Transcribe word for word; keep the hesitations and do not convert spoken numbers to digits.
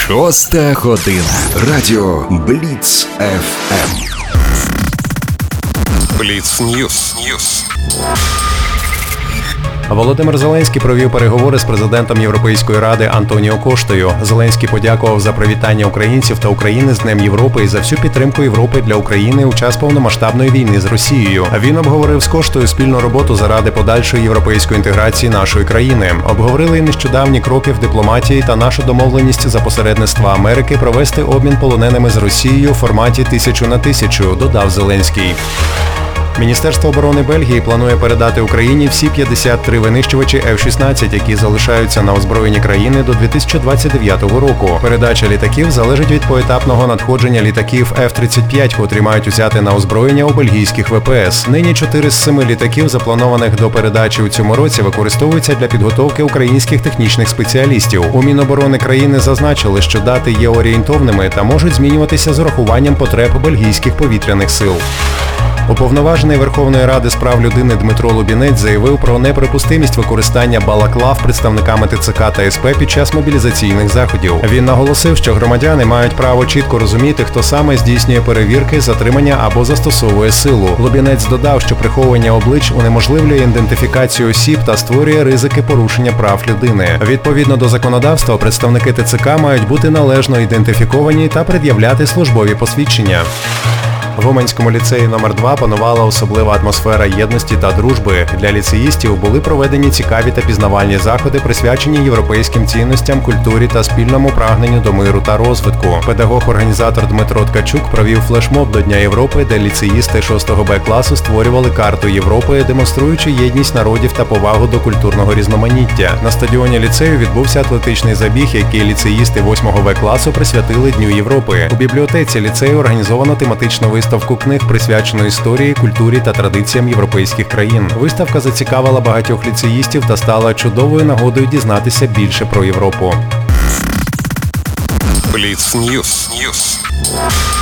Шоста година. Радіо Бліц еф ем. Бліц Ньюс. Ньюс. Володимир Зеленський провів переговори з президентом Європейської ради Антоніо Коштою. Зеленський подякував за привітання українців та України з Днем Європи і за всю підтримку Європи для України у час повномасштабної війни з Росією. Він обговорив з Коштою спільну роботу заради подальшої європейської інтеграції нашої країни. Обговорили й нещодавні кроки в дипломатії та нашу домовленість за посередництва Америки провести обмін полоненими з Росією у форматі тисячу на тисячу, додав Зеленський. Міністерство оборони Бельгії планує передати Україні всі п'ятдесят три винищувачі еф шістнадцять, які залишаються на озброєнні країни до дві тисячі двадцять дев'ятого року. Передача літаків залежить від поетапного надходження літаків еф тридцять п'ять, котрі мають взяти на озброєння у бельгійських ве пе ес. Нині чотири з семи літаків, запланованих до передачі у цьому році, використовуються для підготовки українських технічних спеціалістів. У Міноборони країни зазначили, що дати є орієнтовними та можуть змінюватися з урахуванням потреб бельгійських повітряних сил. Уповноважений Верховної Ради з прав людини Дмитро Лубінець заявив про неприпустимість використання балаклав представниками те це ка та ес пе під час мобілізаційних заходів. Він наголосив, що громадяни мають право чітко розуміти, хто саме здійснює перевірки, затримання або застосовує силу. Лубінець додав, що приховування облич унеможливлює ідентифікацію осіб та створює ризики порушення прав людини. Відповідно до законодавства, представники те це ка мають бути належно ідентифіковані та пред'являти службові посвідчення. В Уманському ліцеї номер два панувала особлива атмосфера єдності та дружби. Для ліцеїстів були проведені цікаві та пізнавальні заходи, присвячені європейським цінностям, культурі та спільному прагненню до миру та розвитку. Педагог-організатор Дмитро Ткачук провів флешмоб до Дня Європи, де ліцеїсти шостого Б класу створювали карту Європи, демонструючи єдність народів та повагу до культурного різноманіття. На стадіоні ліцею відбувся атлетичний забіг, який ліцеїсти восьмого Б класу присвятили Дню Європи. У бібліотеці ліцею організовано тематичну виставку Виставку книг, присвячену історії, культурі та традиціям європейських країн. Виставка зацікавила багатьох ліцеїстів та стала чудовою нагодою дізнатися більше про Європу. Бліц Ньюс. Ньюс.